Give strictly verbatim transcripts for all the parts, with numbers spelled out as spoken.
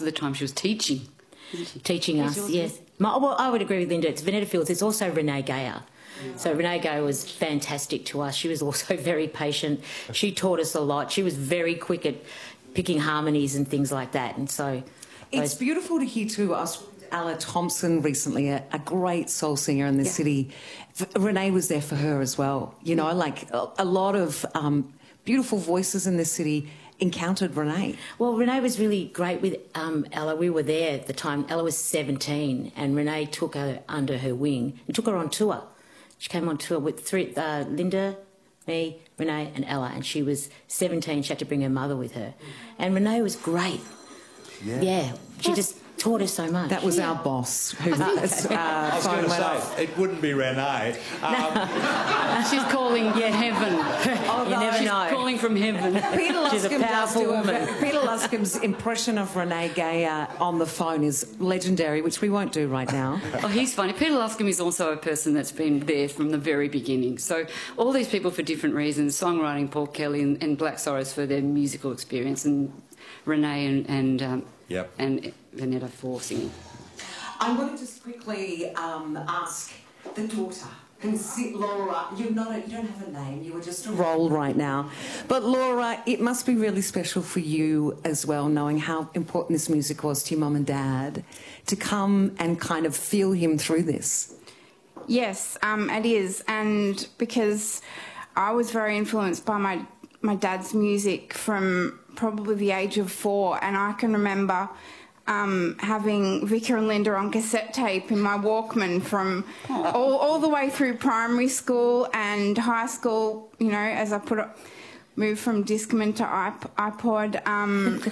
of the time she was teaching. Teaching us, yes. My, well, I would agree with Linda. It's Vinetta Fields. It's also Renee Gayer. Yeah. So Renee Gayer was fantastic to us. She was also very patient. She taught us a lot. She was very quick at picking harmonies and things like that. And so it's beautiful to hear too. Us, Ella Thompson recently, a, a great soul singer in the yeah. city. Renee was there for her as well. You know, like a, a lot of um, beautiful voices in the city encountered Renee. Well, Renee was really great with um, Ella. We were there at the time. Ella was seventeen, and Renee took her under her wing and took her on tour. She came on tour with three, uh, Linda, me, Renee and Ella, and she was seventeen. She had to bring her mother with her. And Renee was great. Yeah. Yeah. She just taught us so much. That was yeah. our boss. Who, uh, I was going to say, off. It wouldn't be Renee. Um, no. She's calling yeah, heaven. Oh, you never she's know. calling from heaven. Peter Luscombe She's a powerful woman. A, Peter Luscombe's impression of Renee Gayer on the phone is legendary, which we won't do right now. Oh, he's funny. Peter Luscombe is also a person that's been there from the very beginning. So all these people for different reasons, songwriting, Paul Kelly and, and Black Sorrows for their musical experience, and Renee and... and um, Yep. And Vinetta for singing. I want to just quickly um, ask the daughter, Laura. You're not. A, you don't have a name. You were just a role right now. But Laura, it must be really special for you as well, knowing how important this music was to your mum and dad, to come and kind of feel him through this. Yes, um, it is, and because I was very influenced by my my dad's music from probably the age of four, and I can remember um, having Vicar and Linda on cassette tape in my Walkman from all, all the way through primary school and high school, you know, as I put it, moved from Discman to iP iPod. Um,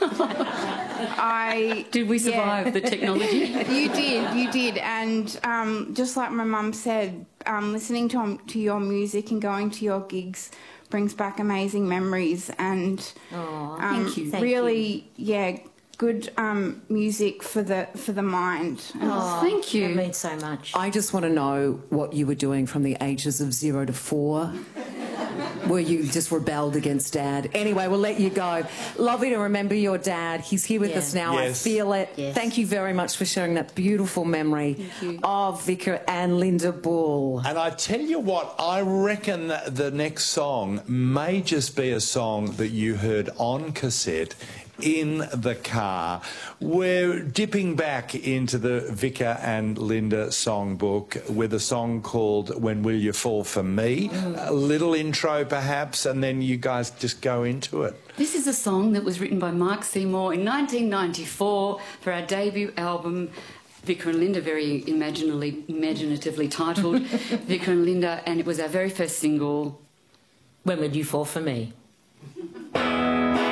I Did we survive yeah. the technology? You did, you did, and um, just like my mum said, um, listening to, um, to your music and going to your gigs brings back amazing memories, and oh, um, thank you. Thank really, you. yeah, good um, music for the for the mind. Oh, thank you. That means so much. I just want to know what you were doing from the ages of zero to four. Where you just rebelled against Dad. Anyway, we'll let you go. Lovely to remember your dad. He's here with yeah. us now. Yes. I feel it. Yes. Thank you very much for sharing that beautiful memory of Vicar and Linda Bull. And I tell you what, I reckon that the next song may just be a song that you heard on cassette in the car. We're dipping back into the Vicar and Linda songbook with a song called When Will You Fall For Me? Mm. A little intro perhaps, and then you guys just go into it. This is a song that was written by Mark Seymour in nineteen ninety-four for our debut album, Vicar and Linda, very imaginatively, imaginatively titled Vicar and Linda, and it was our very first single. When Will You Fall For Me?